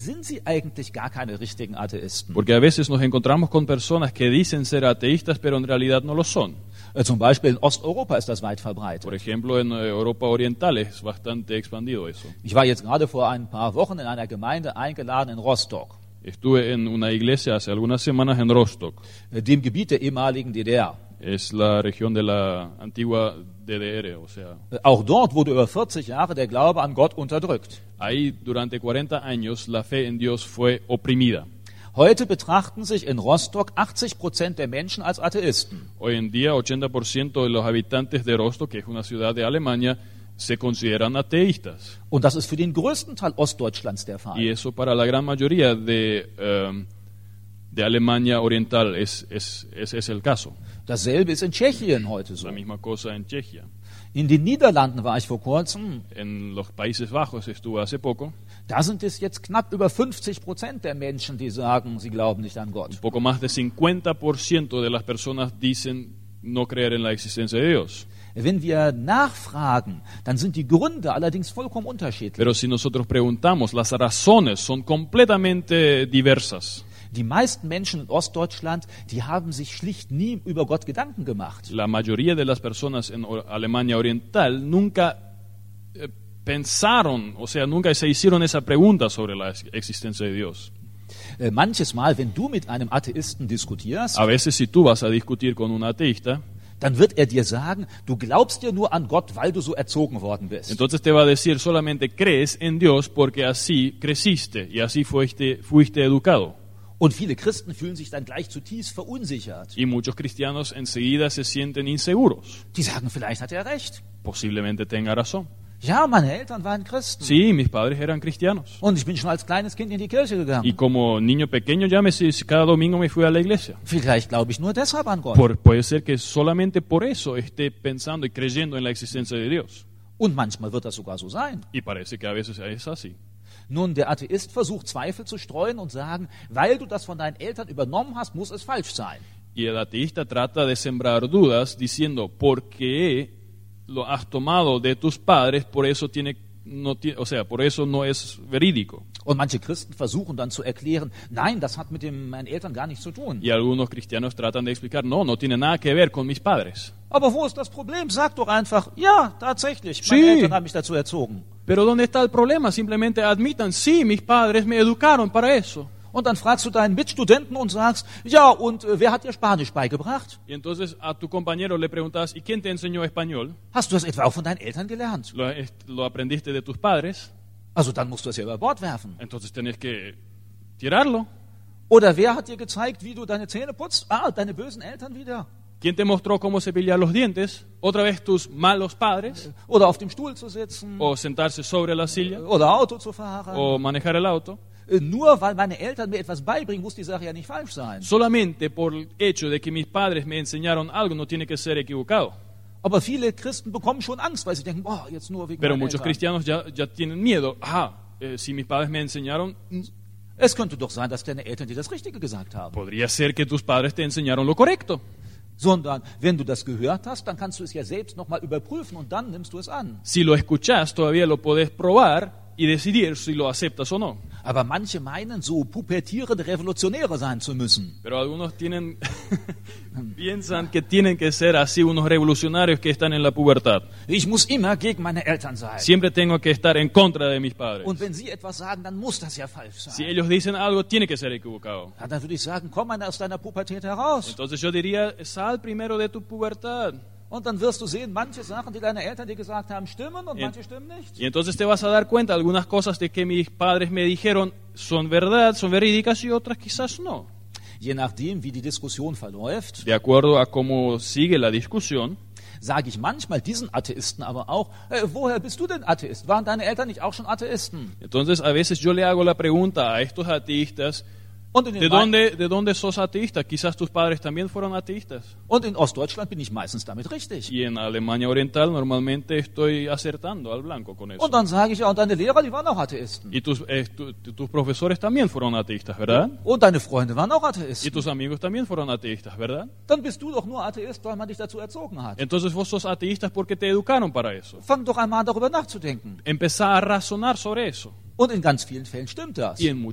sind sie eigentlich gar keine richtigen Atheisten. Porque a veces nos encontramos con personas que dicen ser ateístas, pero en realidad no lo son. Zum Beispiel in Osteuropa ist das weit verbreitet. Por ejemplo, en Europa Oriental es bastante expandido eso. Ich war jetzt gerade vor ein paar Wochen in einer Gemeinde eingeladen in Rostock, Estuve en una iglesia hace algunas semanas en Rostock. dem Gebiet der ehemaligen DDR. Es la región de la antigua DDR, o sea, Auch dort wurde über 40 Jahre der Glaube an Gott unterdrückt. ahí durante 40 años la fe en Dios fue oprimida. Heute betrachten sich in Rostock 80% der Menschen als Atheisten. Hoy en día 80% de los habitantes de Rostock, que es una ciudad de Alemania, se consideran ateístas. Und das ist für den größten Teil Ostdeutschlands der Fall. Y eso para la gran mayoría de Alemania Oriental es el caso. Dasselbe ist in Tschechien heute so. La misma cosa en Chechia. In den Niederlanden war ich vor kurzem. En los Países Bajos estuve hace poco. Da sind es jetzt knapp über 50% der Menschen, die sagen, sie glauben nicht an Gott. Un poco más de 50% de las personas dicen no creer en la existencia de Dios. Wenn wir nachfragen, dann sind die Gründe allerdings vollkommen unterschiedlich. Pero si nosotros preguntamos, las razones son completamente diversas. Die meisten Menschen in Ostdeutschland, die haben sich schlicht nie über Gott Gedanken gemacht. La mayoría de las personas en Alemania Oriental nunca pensaron, o sea, nunca se hicieron esa pregunta sobre la existencia de Dios. Manches Mal, wenn du mit einem Atheisten diskutierst, A veces si tú vas a discutir con un ateísta, dann wird er dir sagen, du glaubst ja nur an Gott, weil du so erzogen worden bist. entonces te va a decir solamente crees en Dios porque así creciste y así fuiste educado. Und viele Christen fühlen sich dann gleich zutiefst verunsichert. Y muchos cristianos enseguida se sienten inseguros. Die sagen, vielleicht hat er recht. Posiblemente tenga razón. Ja, meine Eltern waren Christen. Sí, mis padres eran cristianos. Und ich bin schon als kleines Kind in die Kirche Y gegangen. como niño pequeño cada domingo me fui a la iglesia. Vielleicht glaube ich nur deshalb an Gott. Puede ser que solamente por eso esté pensando y creyendo en la existencia de Dios. Und manchmal wird das sogar so sein. Y parece que a veces es así. Nun, der Atheist versucht Zweifel zu streuen und sagen, weil du das von deinen Eltern übernommen hast, muss es falsch sein. Y el ateísta trata de sembrar dudas diciendo, porque lo has tomado de tus padres, por eso por eso no es verídico. Und manche Christen versuchen dann zu erklären, nein, das hat mit meinen Eltern gar nichts zu tun. Y algunos cristianos tratan de explicar, no tiene nada que ver con mis padres. Aber wo ist das Problem? Sag doch einfach, ja, tatsächlich, Sí. meine Eltern haben mich dazu erzogen. Pero ¿dónde está el problema? Simplemente admitan, sí, mis padres me educaron para eso. Und dann fragst du deinen Mitstudenten und sagst, ja, und wer hat dir Spanisch beigebracht? Y entonces a tu compañero le preguntas, ¿y quién te enseñó español? Hast du das etwa auch von deinen Eltern gelernt? ¿Lo aprendiste de tus padres? Also dann musst du es ja über Bord werfen. Entonces tenés que tirarlo. Oder wer hat dir gezeigt, wie du deine Zähne putzt? Ah, deine bösen Eltern wieder. ¿Quién te mostró cómo cepillar los dientes? ¿Otra vez tus malos padres? Oder auf dem Stuhl zu sitzen. ¿O sentarse sobre la silla? Oder Auto zu fahren. ¿O manejar el auto? Nur weil meine Eltern mir etwas beibringen, muss die Sache ja nicht falsch sein. Solamente por el hecho de que mis padres me enseñaron algo no tiene que ser equivocado. Aber viele Christen bekommen schon Angst, weil sie denken, boah, jetzt nur wegen Pero meinen muchos Eltern. cristianos ya tienen miedo. Si mis padres me enseñaron, Es könnte doch sein, dass deine Eltern dir das Richtige gesagt haben. podría ser que tus padres te enseñaron lo correcto. Sondern wenn du das gehört hast, dann kannst du es ja selbst nochmal überprüfen und dann nimmst du es an. Si lo escuchás, todavía lo podés probar y decidir si lo aceptas o no. Aber manche meinen, so pubertierende Revolutionäre sein zu müssen. Pero algunos piensan que tienen que ser así unos revolucionarios que están en la pubertad. Ich muss immer gegen meine Eltern sein. Siempre tengo que estar en contra de mis padres. Und wenn sie etwas sagen, dann muss das ja falsch sein. Si ellos dicen algo, tiene que ser equivocado. Ja, dann würde ich sagen, komm mal aus deiner Pubertät heraus. Entonces yo diría, sal primero de tu pubertad. Und dann wirst du sehen, manche Sachen, die deine Eltern dir gesagt haben, stimmen und manche stimmen nicht. Y entonces te vas a dar cuenta, algunas cosas de que mis padres me dijeron son verdad, son verídicas y otras quizás no. Je nachdem, wie die Diskussion verläuft, De acuerdo a cómo sigue la discusión, sage ich manchmal diesen Atheisten aber auch, woher bist du denn Atheist? Waren deine Eltern nicht auch schon Atheisten? entonces a veces yo le hago la pregunta a estos ateístas, Und ¿de dónde sos ateísta? Quizás tus padres también fueron ateístas. Und in Ostdeutschland bin ich meistens damit richtig. Y en Alemania Oriental normalmente estoy acertando al blanco con eso. Und dann sage ich, ja, und deine Lehrer, die waren auch Atheisten. Y tus profesores también fueron ateístas, ¿verdad? Und deine Freunde waren auch Y Atheisten. tus amigos también fueron ateístas, ¿verdad? Dann bist du doch nur Atheist, weil man dich dazu erzogen hat. Entonces vos sos ateístas porque te educaron para eso. Fang doch einmal an, darüber nachzudenken. Empezá a razonar sobre eso. Und in ganz vielen Fällen stimmt das. Y en